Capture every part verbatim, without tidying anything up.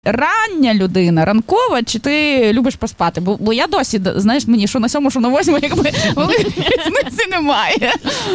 рання людина, ранкова, чи ти любиш поспати? Бо, бо я досі, знаєш, мені що на сьому, що на восьму, якби великої різниці немає.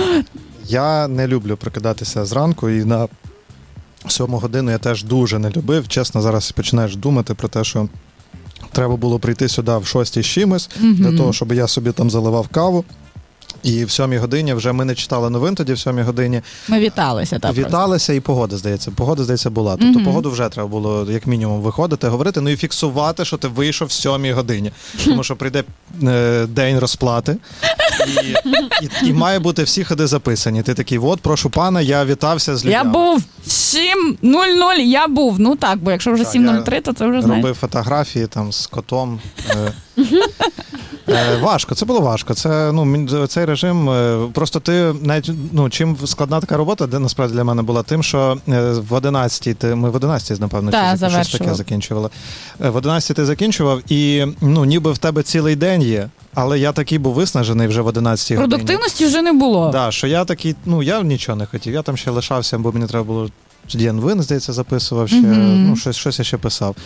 Я не люблю прокидатися зранку, і на сьому годину я теж дуже не любив. Чесно, зараз починаєш думати про те, що треба було прийти сюди в шостій з чимось, mm-hmm. для того, щоб я собі там заливав каву. І в сьомій годині вже ми не читали новин тоді, в сьомій годині. Ми віталися. Так, віталися, і погода, здається. Погода, здається, була. Тобто mm-hmm. погоду вже треба було, як мінімум, виходити, говорити, ну і фіксувати, що ти вийшов в сьомій годині. Тому що прийде е, день розплати, і, і, і має бути всі ходи записані. Ти такий, от, прошу пана, я вітався з людьми. Я був сім нуль нуль, я був. Ну так, бо якщо вже сім нуль три, то це вже знаєш. Робив фотографії там з котом. Е, Е, важко, це було важко. Це, ну, цей режим, е, просто ти, навіть, ну, чим складна така робота, де насправді для мене була тим, що е, в одинадцятій, ти, ми в одинадцятій, напевно, да, чи щось таке закінчували. Е, в одинадцятій ти закінчував, і, ну, ніби в тебе цілий день є, але я такий був виснажений вже в одинадцятій годині. Продуктивності вже не було. Так, да, що я такий, ну, я нічого не хотів, я там ще лишався, бо мені треба було, тоді новини, здається, записував ще, mm-hmm. ну, щось, щось я ще писав.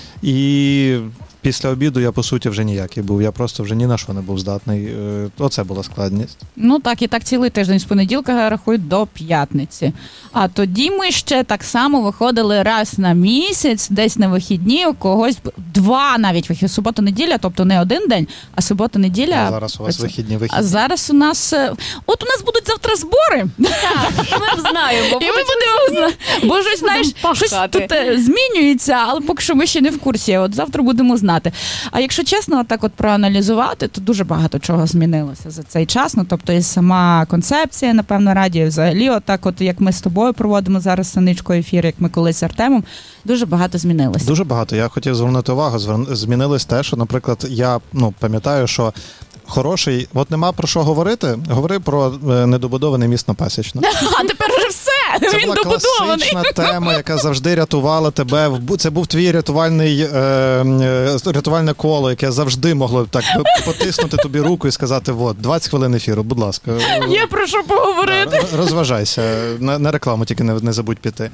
І після обіду я, по суті, вже ніякий був. Я просто вже ні на що не був здатний. Оце була складність. Ну так, і так цілий тиждень з понеділка рахують до п'ятниці. А тоді ми ще так само виходили раз на місяць, десь на вихідні, у когось два навіть вихідні. Субота-неділя, тобто не один день, а субота-неділя. А зараз у вас вихідні вихідні. А зараз у нас... От у нас будуть завтра збори. Так, ми знаємо. І ми будемо... Бо щось, знаєш, щось тут змінюється, але поки що ми ще не в курсі. От завтра будемо знати. А якщо чесно, так от проаналізувати, то дуже багато чого змінилося за цей час. Ну, тобто і сама концепція, напевно, радіо, взагалі, отак от, як ми з тобою проводимо зараз з Саничкою ефір, як ми колись з Артемом, дуже багато змінилося. Дуже багато. Я хотів звернути увагу. Змінилось те, що, наприклад, я, ну, пам'ятаю, що хороший, от нема про що говорити, говори про недобудований міст на Пасічну. А тепер вже все, це він була добудований. класична тема, яка завжди рятувала тебе. Це був твій рятувальний, е, рятувальне коло, яке завжди могло так потиснути тобі руку і сказати, от, двадцять хвилин ефіру, будь ласка. Є про що поговорити. Да, розважайся, на, на рекламу тільки не, не забудь піти.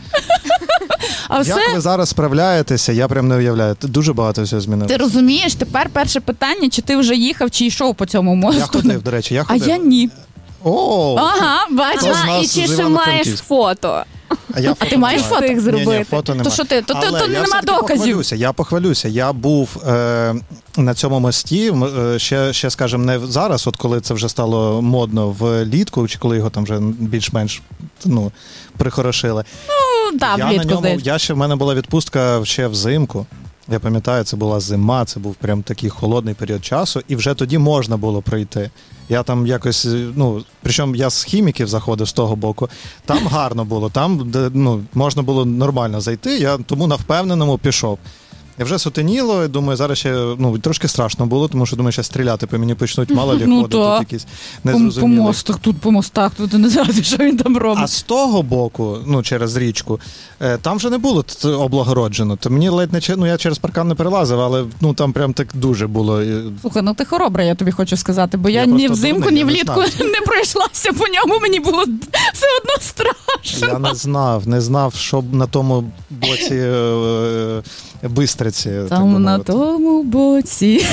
А Як все... ви зараз справляєтеся, я прям не уявляю. Дуже багато всього змінилося. Ти розумієш, тепер перше питання, чи ти вже їхав, чи йшов по цьому мосту? Я ходив, до речі, я ходив. А я ні. О! Ага, бачиш. Ага, і чи ще маєш фото? А, я а ти маєш фото їх зробити? Ні, ні, фото нема. То що ти? То, Але то, то я нема доказів. Похвалюся, я похвалюся. Я був е, на цьому мості, е, ще, ще, скажімо, не зараз, от коли це вже стало модно влітку, чи коли його там вже більш-менш, ну, прихорошили. Ну, так, я влітку, здається. Я ще, в мене була відпустка ще взимку. Я пам'ятаю, це була зима, це був прям такий холодний період часу, і вже тоді можна було пройти. Я там якось, ну, причому я з хіміків заходив з того боку, там гарно було, там, де, ну, можна було нормально зайти, я тому на впевненому пішов. І вже сутеніло, і думаю, зараз ще, ну, трошки страшно було, тому що, думаю, ще стріляти по мені почнуть, мало лі ну, ходити, тут якісь незрозумілі. По, по мостах, тут по мостах, тут не знаєш, що він там робить. А з того боку, ну, через річку, там вже не було облагороджено. То мені ледь не, ну, я через паркан не перелазив, але, ну, там прям так дуже було. Слухай, ну ти хоробрий, я тобі хочу сказати, бо я, я ні взимку, ні влітку не, не пройшлася по ньому, мені було все одно страшно. Я не знав, не знав, що на тому боці е, Бистриці. Там на тому боці.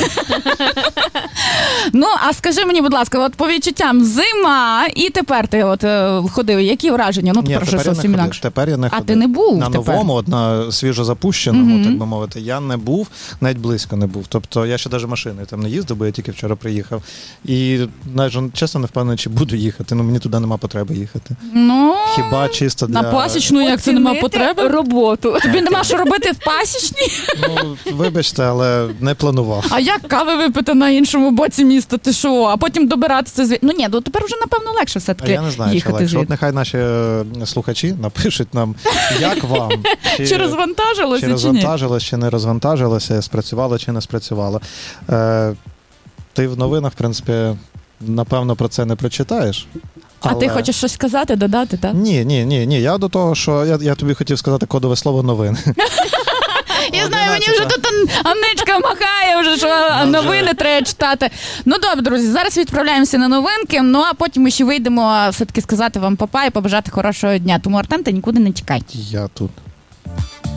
Ну, а скажи мені, будь ласка, от по відчуттям зима, і тепер ти от ходив, які враження? Ну, Ні, прошу, тепер, зовсім інакше. тепер я не ходив. А ти не був на тепер? Новому, от на свіжозапущеному, mm-hmm. так би мовити, я не був, навіть близько не був. Тобто я ще навіть машиною там не їздив, бо я тільки вчора приїхав. І навіть чесно не впевнений, чи буду їхати. Ну, мені туди нема потреби їхати. Ну, хіба чисто для... На Пасічну, як це нема потреби? Роботу. Тобі нема що робити в Пасічній? Ну, вибачте, але не планував. А як кави випити на іншому боці міста? Ти що? А потім добиратися звідти? Ну ні, ну тепер вже, напевно, легше все-таки їхати. Я не знаю, їхати Олег, звідти. от нехай наші слухачі напишуть нам, як вам. Чи, чи розвантажилося, чи чи ні? розвантажилося, чи не розвантажилося, спрацювало, чи не спрацювало. Е, ти в новинах, в принципі, напевно, про це не прочитаєш. Але... А ти хочеш щось сказати, додати, так? Ні, ні, ні, ні. Я до того, що я, я тобі хотів сказати кодове слово новин. Я знаю, мені вже тут Анничка махає, вже що новини треба читати. Ну добре, друзі, зараз відправляємося на новинки, ну а потім ми ще вийдемо все-таки сказати вам папа і побажати хорошого дня. Тому, Артем, ти нікуди не тікай. Я тут.